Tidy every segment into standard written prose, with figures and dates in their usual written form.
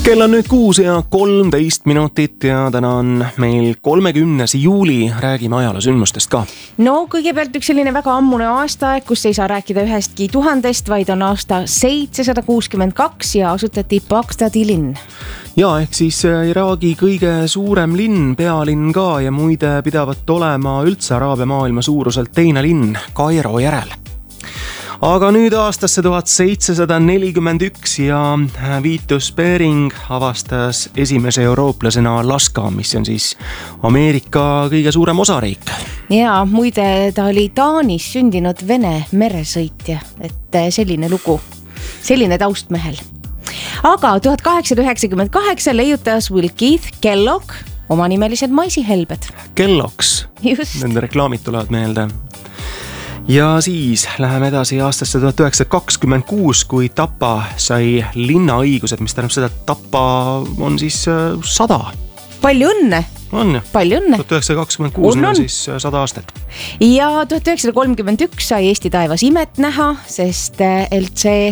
Kell on nüüd 6:13 ja täna on meil 30. juuli, räägime ajaloosündmustest ka. No kõigepealt üks selline väga ammune aastaaeg, kus ei saa rääkida ühestki 1000, vaid on aasta 762 ja asutati Bagdadi linn. Ja ehk siis Iraagi kõige suurem linn, pealinn ka ja muide pidavat olema üldse Araabia maailma suuruselt teine linn Kairo järel. Aga nüüd aastasse 1741 ja Vitus Bering avastas esimese eurooplasena Alaska, mis on siis Ameerika kõige suurem osariik. Ja muide ta oli Taanis sündinud Vene meresõitja, et selline lugu, selline taust mehel. Aga 1898 leiutas Will Keith Kellogg omanimelised maisihelbed. Kellogg's, nende reklaamid tulevad meelde. Ja siis läheme edasi aastasse 1926, kui Tapa sai linnaõigused, mis tähendab seda, et Tapa on siis 100. Palju õnne! On. Palju õnne! 1926 on siis 100 aastat. Ja 1931 sai Eesti taevas imet näha, sest LC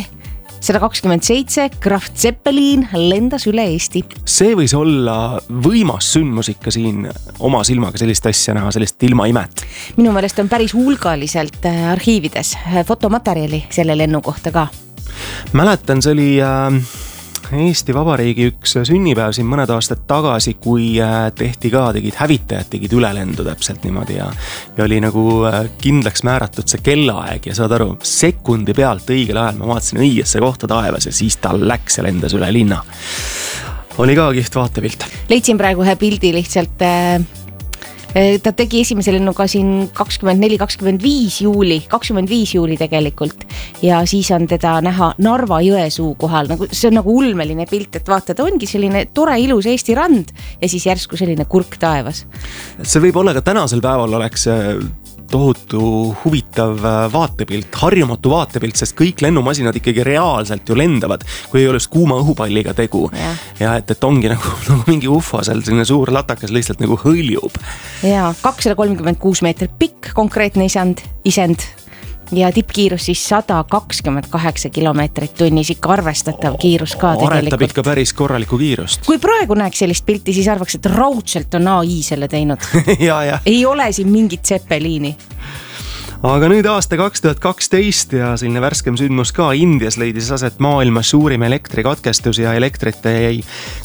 127 Graf Zeppelin lendas üle Eesti. See võis olla võimas sündmus ikka siin oma silmaga sellist asja näha, sellist ilmaimet. Minu meelest on päris hulgaliselt arhiivides fotomaterjali selle lennu kohta ka. Mäletan, see oli Eesti Vabariigi üks sünnipäev siin mõned aastad tagasi, kui tegid hävitajad ülelendu täpselt niimoodi ja oli nagu kindlaks määratud see kellaaeg ja saad aru, sekundi pealt õigel ajal ma vaatasin õigesse kohta taevas ja siis ta läks ja lendas üle linna. Oli ka kihvt vaatepilt. Leidsin praegu ühe pildi lihtsalt. Ta tegi esimese lennuga siin 24-25 juuli tegelikult ja siis on teda näha Narva Jõesuu kohal. See on nagu ulmeline pilt, et vaata, ta ongi selline tore ilus Eesti rand ja siis järsku selline kurk taevas. See võib olla ka tänasel päeval oleks tohutu huvitav vaatepilt, harjumatu vaatepilt, sest kõik lennumasinad ikkagi reaalselt ju lendavad, kui ei ole kuuma õhupalliga tegu. Ja et ongi nagu mingi ufo seal, selline suur latakas lihtsalt nagu hõljub. Ja 236 meetrit pikk konkreetne isend ja tippkiirus siis 128 kilomeetrit tunnis, ikka arvestatav kiirus ka tegelikult. Aretab ikka päris korralikku kiirust. Kui praegu näeks sellist pilti, siis arvaks, et raudselt on AI selle teinud. ja. Ei ole siin mingit Zeppelini. Aga nüüd aasta 2012 ja selline värskem sündmus ka Indias leidis aset maailmas suurim elektrikatkestus ja elektrit jäi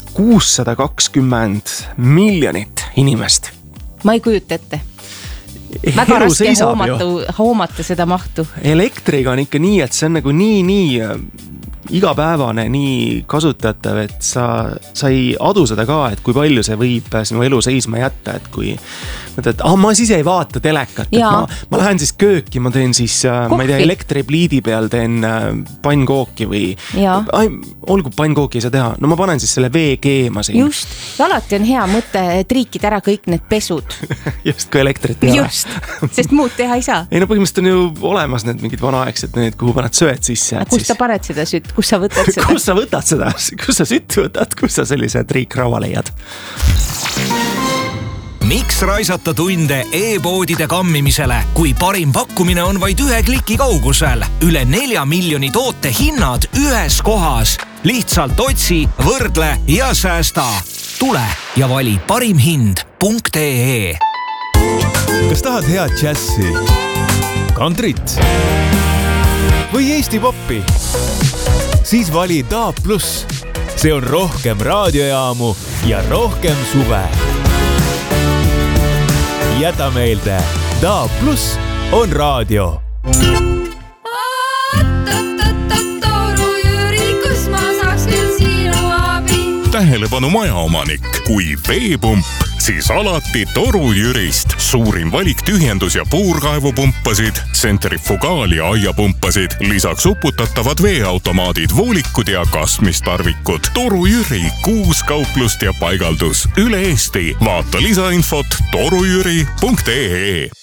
620 miljonit inimest. Ma ei kujuta ette. Väga raske hoomata seda mahtu. Elektriga on ikka nii, et see on nagu nii igapäevane, nii kasutatav, et sa ei adu seda ka, et kui palju see võib sinu elu seisma jätta, et kui mõtled, et ma siis ei vaata telekat, et ma lähen siis kööki, ma teen siis, ma ei tea, elektripliidi peal teen pannkooki või olgu pannkooki ei saa teha, no ma panen siis selle vee keema siin. Just, alati on hea mõte triikida ära kõik need pesud. Just, kui elektrit teha. Just, sest muud teha ei saa. Ei no põhimõtteliselt on ju olemas need mingid vanaaegsed, need, kuhu paned sööd sisse. Kus sa paned seda sütt? Kus sa võtad seda? Kus sa võtad seda? Kus sa sütt võtad? Kus sa sellise triikraua leiad? Miks raisata tunde e-poodide kammimisele, kui parim pakkumine on vaid 1 kliki kaugusel? Üle 4 miljoni toote hinnad ühes kohas. Lihtsalt otsi, võrdle ja säästa. Tule ja vali parimhind.ee. Kas tahad head džässi, kantrit või Eesti poppi? Siis vali DAB+. See on rohkem raadiojaamu ja rohkem suve. Jäta meelde, DAB+ on raadio. Toru Jüri, kus ma saaks küll sinu abi? Tähelepanu majaomanik, kui veepump, siis alati Toru Jürist. Suurim valik tühjendus- ja puurkaevupumpasid, tsentrifugaal- ja aiapumpasid, lisaks uputatavad veeautomaadid, voolikud ja kasmistarvikud. Toru Jüri, 6 kauplust ja paigaldus üle Eesti. Vaata lisainfot torujüri.ee.